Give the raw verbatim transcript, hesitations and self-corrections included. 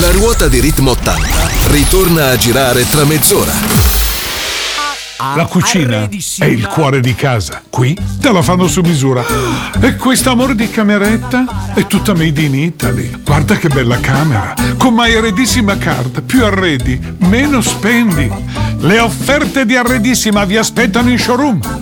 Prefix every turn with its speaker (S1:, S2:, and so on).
S1: La ruota di Ritmo ottanta ritorna a girare tra mezz'ora.
S2: La cucina è il cuore di casa. Qui te la fanno su misura. E quest'amore di cameretta è tutta made in Italy. Guarda che bella camera. Con My Arredissima Card. Più arredi, meno spendi. Le offerte di Arredissima vi aspettano in showroom.